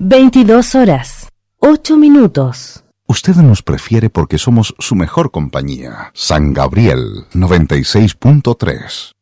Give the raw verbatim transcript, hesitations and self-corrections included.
veintidós horas, ocho minutos. Usted nos prefiere porque somos su mejor compañía. San Gabriel noventa y seis punto tres.